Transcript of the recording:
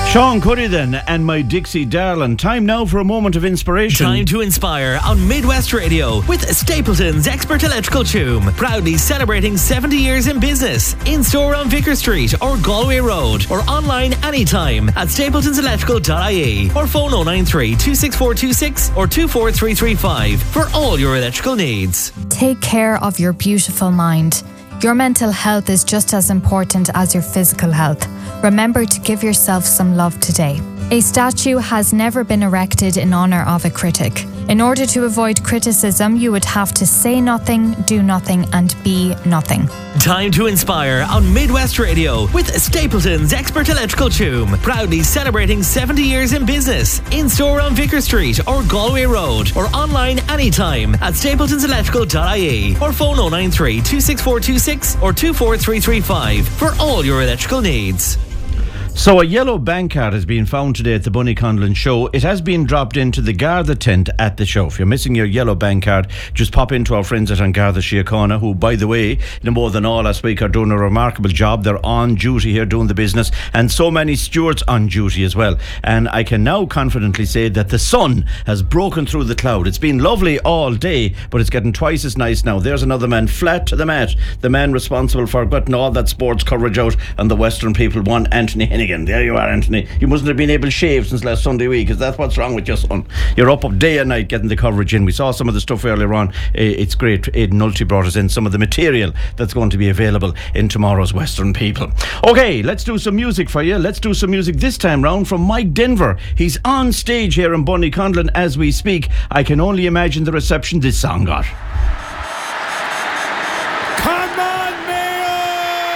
Sean Cuddy then, and My Dixie Darling. Time now for a moment of inspiration. Time to inspire on Midwest Radio with Stapleton's Expert Electrical Tomb. Proudly celebrating 70 years in business. In store on Vicar Street or Galway Road, or online anytime at stapletonselectrical.ie, or phone 093 26426 or 24335 for all your electrical needs. Take care of your beautiful mind. Your mental health is just as important as your physical health. Remember to give yourself some love today. A statue has never been erected in honour of a critic. In order to avoid criticism, you would have to say nothing, do nothing, and be nothing. Time to inspire on Midwest Radio with Stapleton's Expert Electrical Tomb. Proudly celebrating 70 years in business. In store on Vicar Street or Galway Road, or online anytime at stapletonselectrical.ie, or phone 093 26426 or 24335 for all your electrical needs. So a yellow bank card has been found today at the Bunny Conlon show. It has been dropped into the Garda tent at the show. If you're missing your yellow bank card, just pop into our friends at An Garda Síochána, who, by the way, no more than all last week, are doing a remarkable job. They're on duty here doing the business, and so many stewards on duty as well. And I can now confidently say that the sun has broken through the cloud. It's been lovely all day, but it's getting twice as nice now. There's another man flat to the mat, the man responsible for getting all that sports coverage out on the Western people, one Anthony Hennigan. There you are, Anthony. You mustn't have been able to shave since last Sunday week. Is that what's wrong with your son? You're up day and night getting the coverage in. We saw some of the stuff earlier on. It's great. Aidan Nulty brought us in some of the material that's going to be available in tomorrow's Western People. Okay, let's do some music for you. Let's do some music this time round from Mike Denver. He's on stage here in Bunny Conlon as we speak. I can only imagine the reception this song got.